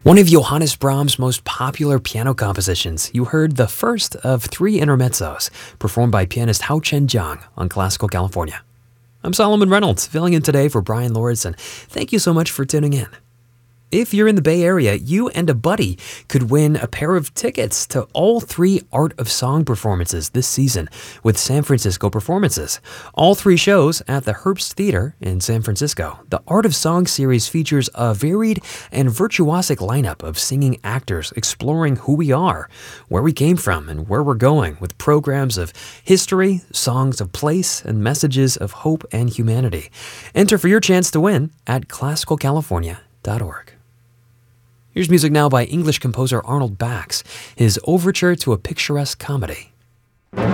One of Johannes Brahms' most popular piano compositions, you heard the first of three intermezzos, performed by pianist Hao Chen-jiang on Classical California. I'm Solomon Reynolds, filling in today for Brian Lords, and thank you so much for tuning in. If you're in the Bay Area, you and a buddy could win a pair of tickets to all three Art of Song performances this season with San Francisco Performances. All three shows at the Herbst Theater in San Francisco. The Art of Song series features a varied and virtuosic lineup of singing actors exploring who we are, where we came from, and where we're going, with programs of history, songs of place, and messages of hope and humanity. Enter for your chance to win at classicalcalifornia.org. Here's music now by English composer Arnold Bax, his Overture to a Picturesque Comedy.